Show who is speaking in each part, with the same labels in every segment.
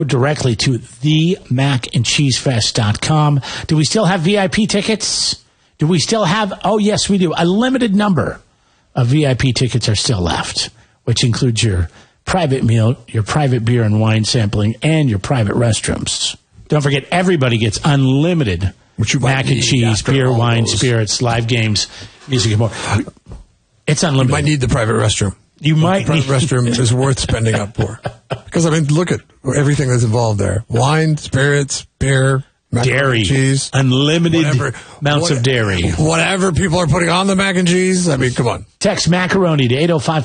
Speaker 1: directly to themacandcheesefest.com. Do we still have VIP tickets? Do we still have? Oh, yes, we do. A limited number of VIP tickets are still left, which includes your private meal, your private beer and wine sampling, and your private restrooms. Don't forget, everybody gets unlimited mac and cheese, beer, wine, spirits, live games, music, and more. It's unlimited.
Speaker 2: You might need the private restroom.
Speaker 1: You might.
Speaker 2: The private restroom is worth spending up for. Because, I mean, look at everything that's involved there. Wine, spirits, beer,
Speaker 1: dairy,
Speaker 2: cheese.
Speaker 1: Unlimited amounts of dairy.
Speaker 2: Whatever people are putting on the mac and cheese. I mean, come on.
Speaker 1: Text macaroni to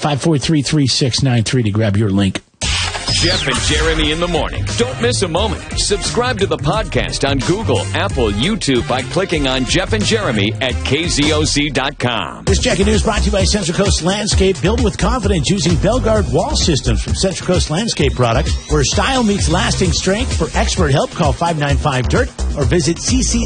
Speaker 1: 805-543-3693 to grab your link.
Speaker 3: Jeff and Jeremy in the morning. Don't miss a moment. Subscribe to the podcast on Google, Apple, YouTube by clicking on Jeff and Jeremy at KZOC.com.
Speaker 1: This Jackie News brought to you by Central Coast Landscape. Build with confidence using Belgard wall systems from Central Coast Landscape Products, where style meets lasting strength. For expert help, call 595-DIRT or visit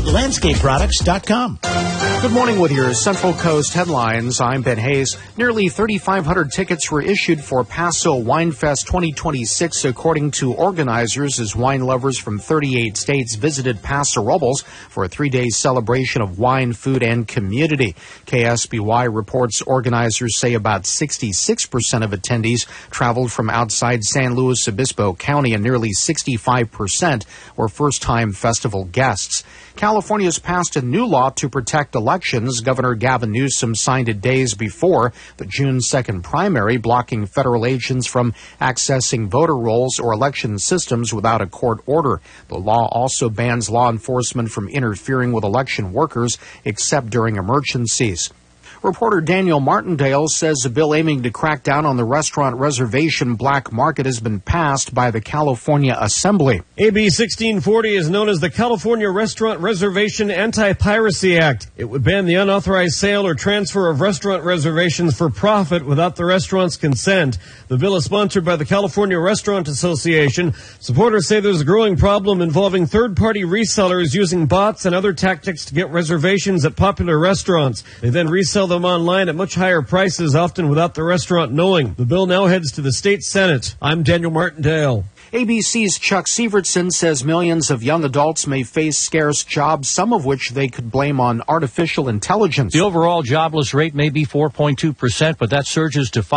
Speaker 1: cclandscapeproducts.com.
Speaker 4: Good morning with your Central Coast headlines. I'm Ben Hayes. Nearly 3,500 tickets were issued for Paso Wine Fest 2026, according to organizers, as wine lovers from 38 states visited Paso Robles for a 3-day celebration of wine, food, and community. KSBY reports organizers say about 66% of attendees traveled from outside San Luis Obispo County, and nearly 65% were first-time festival guests. California's passed a new law to protect elections. Governor Gavin Newsom signed it days before the June 2nd primary, blocking federal agents from accessing voter rolls or election systems without a court order. The law also bans law enforcement from interfering with election workers except during emergencies. Reporter Daniel Martindale says a bill aiming to crack down on the restaurant reservation black market has been passed by the California Assembly.
Speaker 5: AB 1640 is known as the California Restaurant Reservation Anti-Piracy Act. It would ban the unauthorized sale or transfer of restaurant reservations for profit without the restaurant's consent. The bill is sponsored by the California Restaurant Association. Supporters say there's a growing problem involving third-party resellers using bots and other tactics to get reservations at popular restaurants. They then resell them online at much higher prices, often without the restaurant knowing. The bill now heads to the state Senate. I'm Daniel Martindale.
Speaker 4: ABC's Chuck Sievertson says millions of young adults may face scarce jobs, some of which they could blame on artificial intelligence.
Speaker 6: The overall jobless rate may be 4.2%, but that surges to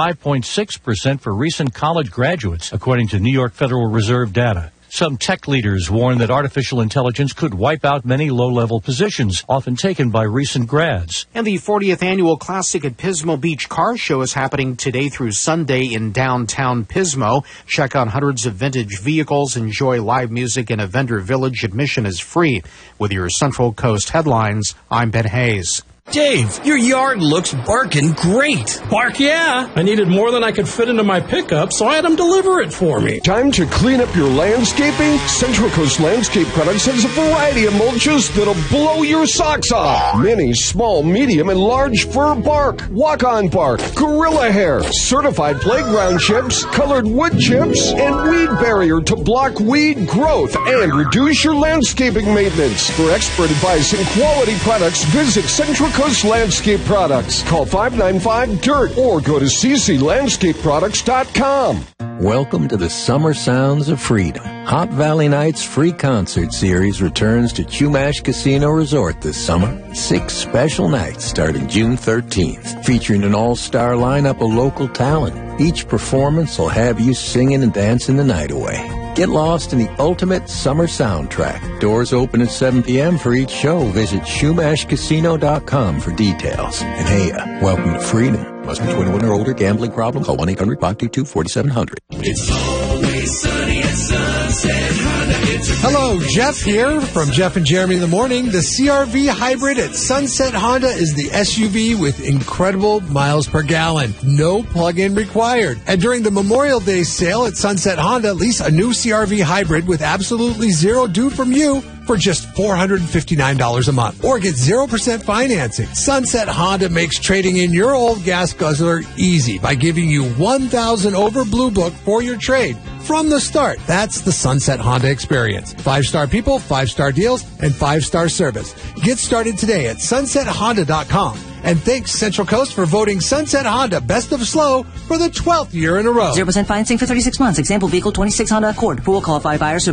Speaker 6: 5.6% for recent college graduates, according to New York Federal Reserve data. Some tech leaders warn that artificial intelligence could wipe out many low-level positions, often taken by recent grads.
Speaker 4: And the 40th annual Classic at Pismo Beach Car Show is happening today through Sunday in downtown Pismo. Check out hundreds of vintage vehicles, enjoy live music in a vendor village. Admission is free. With your Central Coast headlines, I'm Ben Hayes.
Speaker 7: Dave, your yard looks barking great.
Speaker 8: Bark, yeah. I needed more than I could fit into my pickup, so I had them deliver it for me.
Speaker 9: Time to clean up your landscaping? Central Coast Landscape Products has a variety of mulches that'll blow your socks off. Many small, medium, and large fir bark, walk-on bark, gorilla hair, certified playground chips, colored wood chips, and weed barrier to block weed growth and reduce your landscaping maintenance. For expert advice and quality products, visit Central Coast Landscape Products. Call 595-DIRT or go to cclandscapeproducts.com.
Speaker 10: Welcome to the Summer Sounds of Freedom. Hot Valley Nights free concert series returns to Chumash Casino Resort this summer. 6 special nights starting June 13th, featuring an all-star lineup of local talent. Each performance will have you singing and dancing the night away. Get lost in the ultimate summer soundtrack. Doors open at 7 p.m. for each show. Visit SchumashCasino.com for details. And hey, welcome to freedom. Must be 21 or older. Gambling problem? Call 1-800-522-4700.
Speaker 11: It's always sunny at Sunset Honda.
Speaker 2: Hello, Jeff here from Jeff and Jeremy in the Morning. The CR-V Hybrid at Sunset Honda is the SUV with incredible miles per gallon. No plug-in required. And during the Memorial Day sale at Sunset Honda, lease a new CR-V Hybrid with absolutely zero due from you for just $459 a month. Or get 0% financing. Sunset Honda makes trading in your old gas guzzler easy by giving you $1,000 over Blue Book for your trade. From the start, that's the Sunset Honda experience. 5-star people, 5-star deals, and 5-star service. Get started today at sunsethonda.com And thanks Central Coast for voting Sunset Honda Best of Slow for the 12th year in a row.
Speaker 12: 0% financing for 36 months. Example vehicle 26 Honda Accord. Pool qualified buyers.